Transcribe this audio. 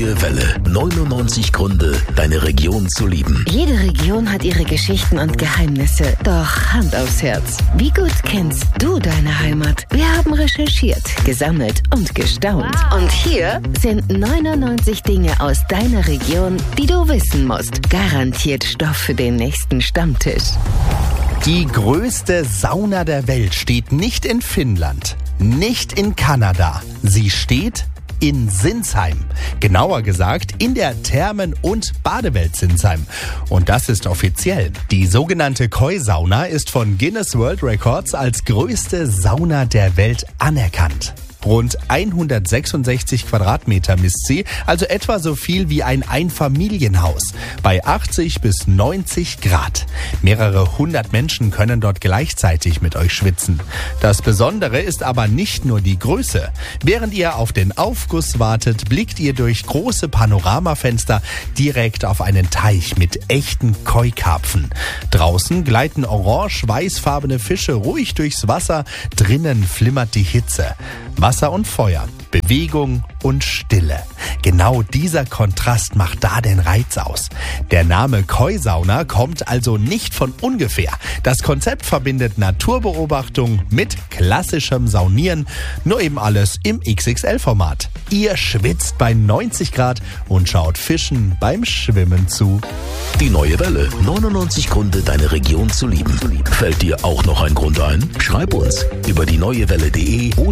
neue Welle. 99 Gründe, deine Region zu lieben. Jede Region hat ihre Geschichten und Geheimnisse. Doch Hand aufs Herz. Wie gut kennst du deine Heimat? Wir haben recherchiert, gesammelt und gestaunt. Wow. Und hier sind 99 Dinge aus deiner Region, die du wissen musst. Garantiert Stoff für den nächsten Stammtisch. Die größte Sauna der Welt steht nicht in Finnland, nicht in Kanada. Sie steht in Sinsheim. Genauer gesagt in der Thermen- und Badewelt Sinsheim. Und das ist offiziell. Die sogenannte Koi-Sauna ist von Guinness World Records als größte Sauna der Welt anerkannt. Rund 166 Quadratmeter misst sie, also etwa so viel wie ein Einfamilienhaus, bei 80 bis 90 Grad. Mehrere hundert Menschen können dort gleichzeitig mit euch schwitzen. Das Besondere ist aber nicht nur die Größe. Während ihr auf den Aufguss wartet, blickt ihr durch große Panoramafenster direkt auf einen Teich mit echten Koi-Karpfen. Draußen gleiten orange-weißfarbene Fische ruhig durchs Wasser, drinnen flimmert die Hitze. Wasser und Feuer, Bewegung und Stille. Genau dieser Kontrast macht da den Reiz aus. Der Name Koi-Sauna kommt also nicht von ungefähr. Das Konzept verbindet Naturbeobachtung mit klassischem Saunieren, nur eben alles im XXL-Format. Ihr schwitzt bei 90 Grad und schaut Fischen beim Schwimmen zu. Die neue Welle. 99 Gründe, deine Region zu lieben. Fällt dir auch noch ein Grund ein? Schreib uns über die neuewelle.de oder